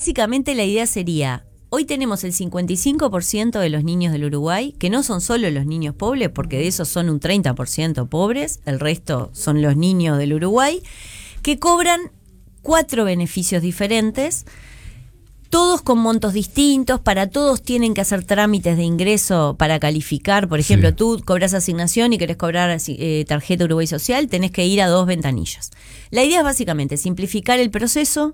básicamente la idea sería, hoy tenemos el 55% de los niños del Uruguay, que no son solo los niños pobres, porque de esos son un 30% pobres, el resto son los niños del Uruguay, que cobran 4 beneficios diferentes, todos con montos distintos, para todos tienen que hacer trámites de ingreso para calificar. Por ejemplo, tú cobras asignación y querés cobrar tarjeta Uruguay Social, tenés que ir a 2 ventanillas. La idea es básicamente simplificar el proceso,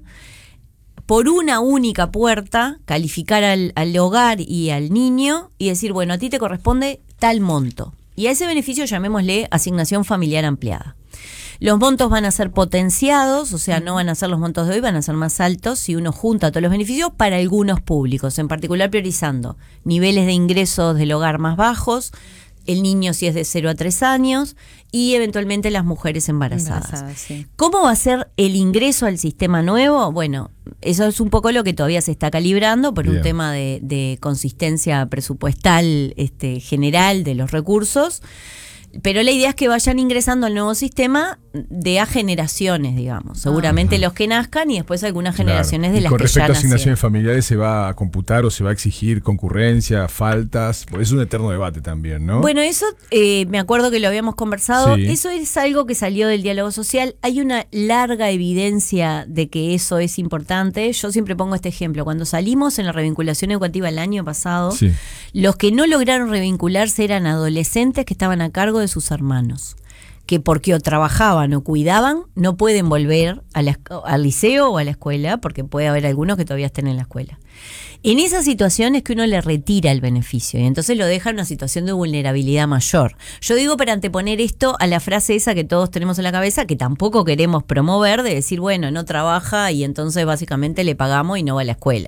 por una única puerta, calificar al hogar y al niño y decir, bueno, a ti te corresponde tal monto. Y a ese beneficio llamémosle asignación familiar ampliada. Los montos van a ser potenciados, o sea, no van a ser los montos de hoy, van a ser más altos si uno junta todos los beneficios para algunos públicos, en particular priorizando niveles de ingresos del hogar más bajos, el niño si es de 0 a 3 años y eventualmente las mujeres embarazadas. Sí. ¿Cómo va a ser el ingreso al sistema nuevo? Bueno, eso es un poco lo que todavía se está calibrando por un tema de consistencia presupuestal general de los recursos. Pero la idea es que vayan ingresando al nuevo sistema de a generaciones, digamos. Seguramente los que nazcan y después algunas generaciones de las que ya nacieron. Con respecto a asignaciones familiares, ¿se va a computar o se va a exigir concurrencia, faltas? Pues es un eterno debate también, ¿no? Bueno, eso me acuerdo que lo habíamos conversado. Sí. Eso es algo que salió del diálogo social. Hay una larga evidencia de que eso es importante. Yo siempre pongo este ejemplo. Cuando salimos en la revinculación educativa el año pasado, los que no lograron revincularse eran adolescentes que estaban a cargo de sus hermanos, que porque o trabajaban o cuidaban no pueden volver al liceo o a la escuela, porque puede haber algunos que todavía estén en la escuela. En esa situación es que uno le retira el beneficio y entonces lo deja en una situación de vulnerabilidad mayor. Yo digo para anteponer esto a la frase esa que todos tenemos en la cabeza, que tampoco queremos promover, de decir, bueno, no trabaja y entonces básicamente le pagamos y no va a la escuela.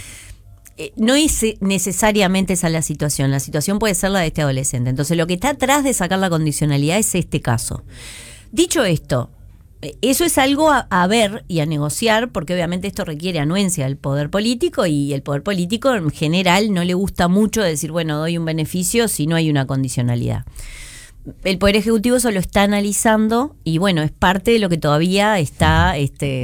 No es necesariamente esa la situación puede ser la de este adolescente. Entonces lo que está atrás de sacar la condicionalidad es este caso. Dicho esto, eso es algo a ver y a negociar, porque obviamente esto requiere anuencia del poder político y el poder político en general no le gusta mucho decir, bueno, doy un beneficio si no hay una condicionalidad. El Poder Ejecutivo eso lo está analizando y bueno, es parte de lo que todavía está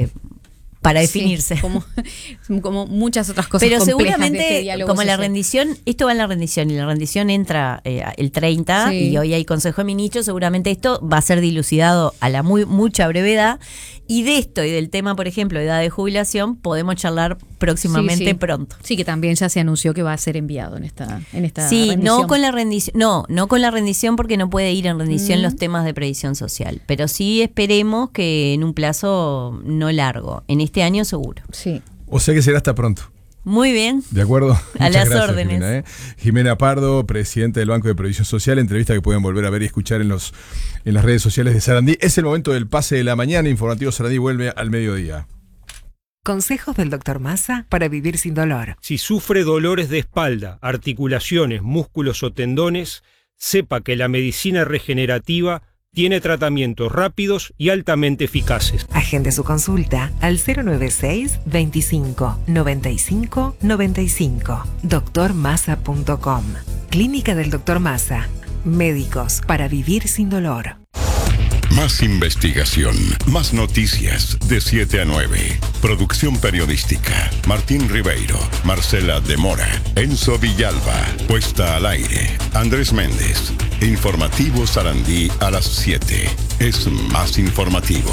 para definirse. Sí, como muchas otras cosas. Pero complejas seguramente, de este diálogo como social. la rendición, esto va en la rendición y la rendición entra el 30 y hoy hay Consejo de Ministros, seguramente esto va a ser dilucidado a la mucha brevedad y de esto y del tema, por ejemplo, de edad de jubilación, podemos charlar próximamente pronto. Sí, que también ya se anunció que va a ser enviado en esta sí, rendición. no con la rendición, no con la rendición porque no puede ir en rendición los temas de previsión social, pero sí esperemos que en un plazo no largo, en este año seguro. Sí. O sea que será hasta pronto. Muy bien. De acuerdo. A Muchas las gracias, órdenes. Jimena Pardo, presidente del Banco de Previsión Social, entrevista que pueden volver a ver y escuchar en las redes sociales de Sarandí. Es el momento del pase de la mañana. Informativo Sarandí vuelve al mediodía. Consejos del Dr. Massa para vivir sin dolor. Si sufre dolores de espalda, articulaciones, músculos o tendones, sepa que la medicina regenerativa tiene tratamientos rápidos y altamente eficaces. Agende su consulta al 096 25 95 95. drmassa.com. Clínica del Dr. Massa. Médicos para vivir sin dolor. Más investigación, más noticias de 7 a 9. Producción periodística. Martín Ribeiro, Marcela de Mora, Enzo Villalba. Puesta al aire. Andrés Méndez. Informativo Sarandí a las 7. Es más informativo.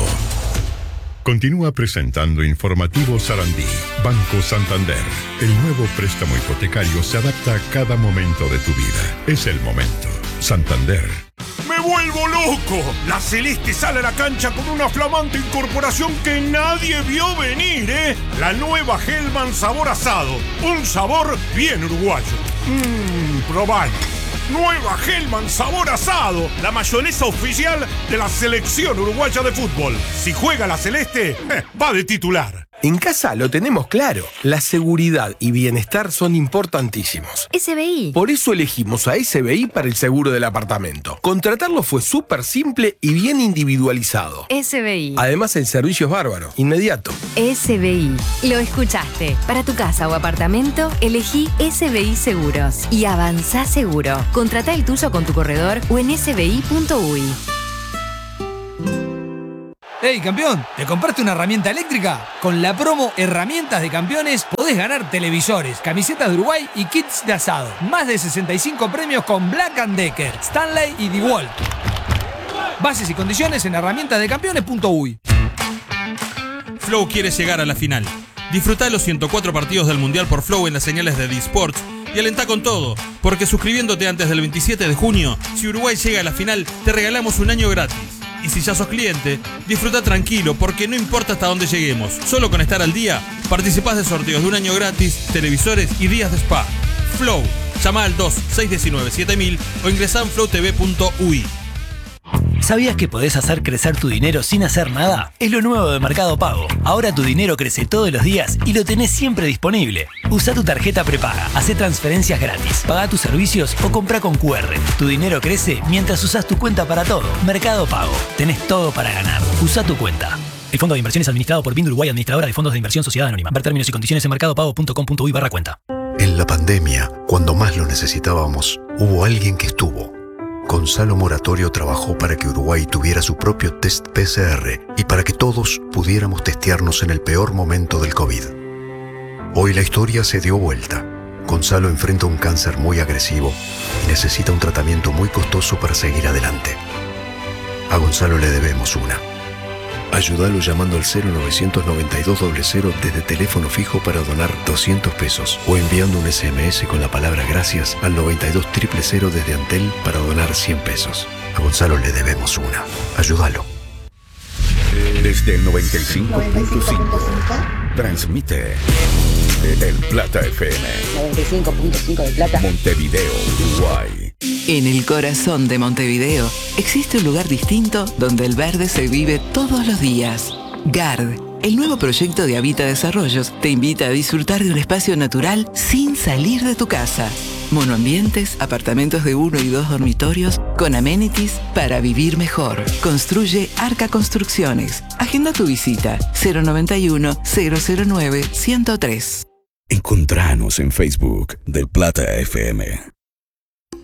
Continúa presentando Informativo Sarandí. Banco Santander. El nuevo préstamo hipotecario se adapta a cada momento de tu vida. Es el momento. Santander. ¡Me vuelvo loco! La Celeste sale a la cancha con una flamante incorporación que nadie vio venir, ¿eh? La nueva Hellman sabor asado. Un sabor bien uruguayo. Probalo. Nueva Hellman sabor asado. La mayonesa oficial de la selección uruguaya de fútbol. Si juega la Celeste, va de titular. En casa lo tenemos claro. La seguridad y bienestar son importantísimos. SBI. Por eso elegimos a SBI para el seguro del apartamento. Contratarlo fue súper simple y bien individualizado. SBI. Además, el servicio es bárbaro, inmediato. SBI. Lo escuchaste. Para tu casa o apartamento, elegí SBI Seguros. Y avanzá seguro. Contratá el tuyo con tu corredor o en sbi.uy. Hey, campeón, ¿te compraste una herramienta eléctrica? Con la promo Herramientas de Campeones podés ganar televisores, camisetas de Uruguay y kits de asado. Más de 65 premios con Black & Decker, Stanley y DeWalt. Bases y condiciones en herramientasdecampeones.uy. Flow quiere llegar a la final. Disfrutá los 104 partidos del Mundial por Flow en las señales de D-Sports y alentá con todo, porque suscribiéndote antes del 27 de junio, si Uruguay llega a la final, te regalamos un año gratis. Y si ya sos cliente, disfruta tranquilo, porque no importa hasta dónde lleguemos. Solo con estar al día, participás de sorteos de un año gratis, televisores y días de spa. Flow. Llama al 2-619-7000 o ingresá en flowtv.ui. ¿Sabías que podés hacer crecer tu dinero sin hacer nada? Es lo nuevo de Mercado Pago. Ahora tu dinero crece todos los días y lo tenés siempre disponible. Usa tu tarjeta prepaga, hacé transferencias gratis, paga tus servicios o compra con QR. Tu dinero crece mientras usas tu cuenta para todo. Mercado Pago. Tenés todo para ganar. Usa tu cuenta. El Fondo de Inversiones administrado por BIND Uruguay, administradora de fondos de inversión Sociedad Anónima. Ver términos y condiciones en mercadopago.com.uy/cuenta. En la pandemia, cuando más lo necesitábamos, hubo alguien que estuvo. Gonzalo Moratorio trabajó para que Uruguay tuviera su propio test PCR y para que todos pudiéramos testearnos en el peor momento del COVID. Hoy la historia se dio vuelta. Gonzalo enfrenta un cáncer muy agresivo y necesita un tratamiento muy costoso para seguir adelante. A Gonzalo le debemos una. Ayúdalo llamando al 099200 desde teléfono fijo para donar 200 pesos o enviando un SMS con la palabra gracias al 92000 desde Antel para donar 100 pesos. A Gonzalo le debemos una. Ayúdalo. Desde el 95.5 transmite El Plata FM. 95.5 de Plata. Montevideo, Uruguay. En el corazón de Montevideo existe un lugar distinto donde el verde se vive todos los días. GARD, el nuevo proyecto de Habita Desarrollos, te invita a disfrutar de un espacio natural sin salir de tu casa. Monoambientes, apartamentos de 1 y 2 dormitorios con amenities para vivir mejor. Construye Arca Construcciones. Agenda tu visita 091-009-103. Encontranos en Facebook del Plata FM.